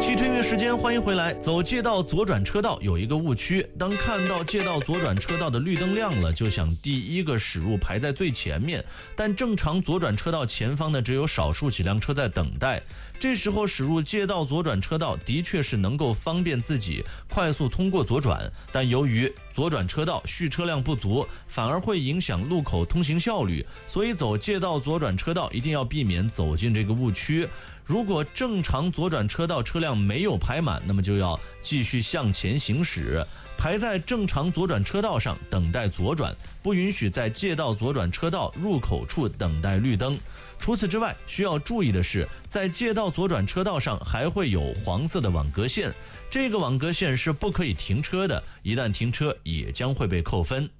汽车音乐时间，欢迎回来。走借道左转车道有一个误区，当看到借道左转车道的绿灯亮了，就想第一个驶入排在最前面，但正常左转车道前方呢，只有少数几辆车在等待。这时候驶入借道左转车道的确是能够方便自己快速通过左转，但由于左转车道蓄车辆不足，反而会影响路口通行效率，所以走借道左转车道一定要避免走进这个误区。如果正常左转车道车辆没有排满，那么就要继续向前行驶，排在正常左转车道上等待左转，不允许在借道左转车道入口处等待绿灯。除此之外，需要注意的是，在借道左转车道上还会有黄色的网格线，这个网格线是不可以停车的，一旦停车也将会被扣分。